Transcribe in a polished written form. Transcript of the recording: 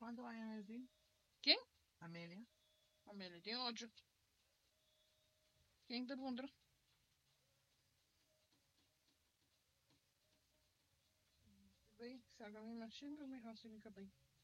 ¿Cuántos años tiene? ¿Quién? Amelia. Amelia tiene 8. ¿Quién te pondrá? Ve, saca mi machine, me hace mi cabello.